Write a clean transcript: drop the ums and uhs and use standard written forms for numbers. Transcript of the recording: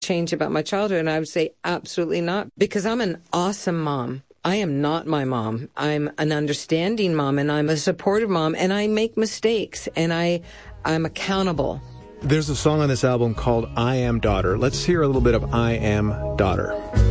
change about my childhood? And I would say absolutely not, because I'm an awesome mom. I am not my mom. I'm an understanding mom, and I'm a supportive mom, and I make mistakes, and I'm accountable. There's a song on this album called I Am Daughter. Let's hear a little bit of I Am Daughter.